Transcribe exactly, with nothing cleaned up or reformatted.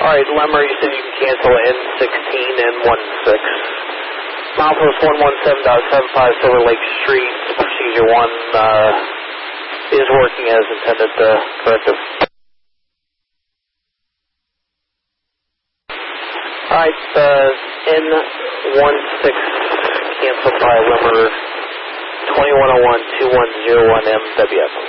Alright, Lemmer, you said you can cancel N sixteen and sixteen. Milepost one one seven point seven five Silver Lake Street, Procedure one uh, is working as intended, uh, corrective. Alright, uh, N sixteen canceled by Lemmer twenty-one oh one two one zero one M W F.